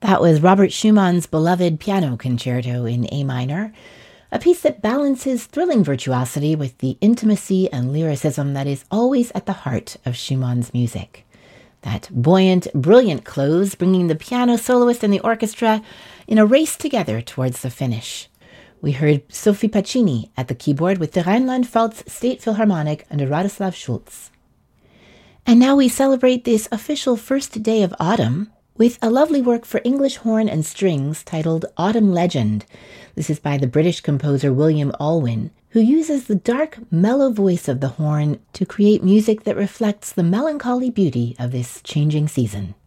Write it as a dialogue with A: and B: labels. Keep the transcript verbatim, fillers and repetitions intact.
A: That was Robert Schumann's beloved Piano Concerto in A minor, a piece that balances thrilling virtuosity with the intimacy and lyricism that is always at the heart of Schumann's music. That buoyant, brilliant close, bringing the piano soloist and the orchestra in a race together towards the finish. We heard Sophie Pacini at the keyboard with the Rheinland-Pfalz State Philharmonic under Radoslav Schulz. And now we celebrate this official first day of autumn with a lovely work for English horn and strings titled Autumn Legend. This is by the British composer William Alwyn, who uses the dark, mellow voice of the horn to create music that reflects the melancholy beauty of this changing season.